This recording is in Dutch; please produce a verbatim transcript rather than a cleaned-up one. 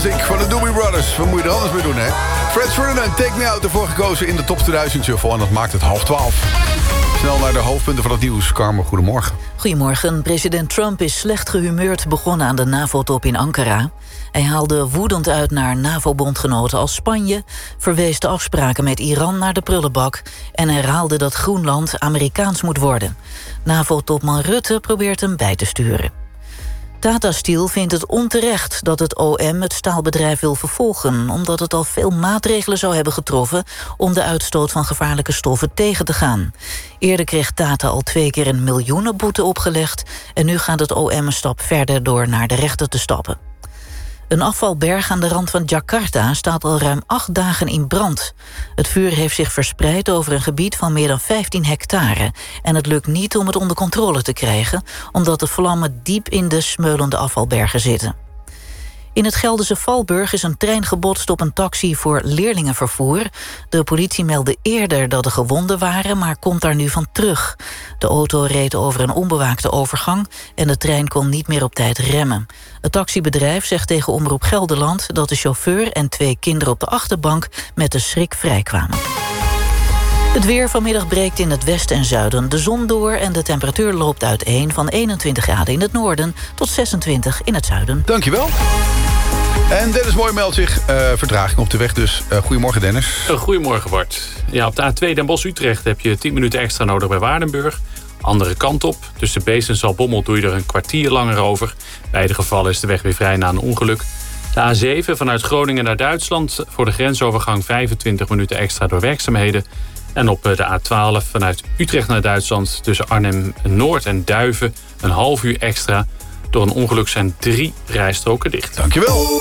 classic van de Doobie Brothers. Wat moet je er anders mee doen, hè? Fred Ferdinand, Take Me Out, ervoor gekozen in de top tweeduizend shuffle. En dat maakt het half twaalf. Snel naar de hoofdpunten van het nieuws. Carmen, goedemorgen. Goedemorgen. President Trump is slecht gehumeurd begonnen aan de NAVO-top in Ankara. Hij haalde woedend uit naar NAVO-bondgenoten als Spanje, verwees de afspraken met Iran naar de prullenbak en herhaalde dat Groenland Amerikaans moet worden. NAVO-topman Rutte probeert hem bij te sturen. Tata Steel vindt het onterecht dat het O M het staalbedrijf wil vervolgen, omdat het al veel maatregelen zou hebben getroffen om de uitstoot van gevaarlijke stoffen tegen te gaan. Eerder kreeg Tata al twee keer een miljoenenboete opgelegd en nu gaat het O M een stap verder door naar de rechter te stappen. Een afvalberg aan de rand van Jakarta staat al ruim acht dagen in brand. Het vuur heeft zich verspreid over een gebied van meer dan vijftien hectare. En het lukt niet om het onder controle te krijgen, omdat de vlammen diep in de smeulende afvalbergen zitten. In het Gelderse Valburg is een trein gebotst op een taxi voor leerlingenvervoer. De politie meldde eerder dat er gewonden waren, maar komt daar nu van terug. De auto reed over een onbewaakte overgang en de trein kon niet meer op tijd remmen. Het taxibedrijf zegt tegen Omroep Gelderland dat de chauffeur en twee kinderen op de achterbank met de schrik vrijkwamen. Het weer vanmiddag breekt in het westen en zuiden de zon door en de temperatuur loopt uiteen van eenentwintig graden in het noorden tot zesentwintig in het zuiden. Dankjewel. En Dennis Mooi meldt zich. Uh, vertraging op de weg dus. Uh, goedemorgen, Dennis. Uh, goedemorgen, Bart. Ja, op de A twee Den Bosch-Utrecht heb je tien minuten extra nodig bij Waardenburg. Andere kant op. Tussen Beest en Zaltbommel doe je er een kwartier langer over. In beide gevallen is de weg weer vrij na een ongeluk. De A zeven vanuit Groningen naar Duitsland. Voor de grensovergang vijfentwintig minuten extra door werkzaamheden. En op de A twaalf vanuit Utrecht naar Duitsland tussen Arnhem-Noord en Duiven een half uur extra. Door een ongeluk zijn drie rijstroken dicht. Dankjewel.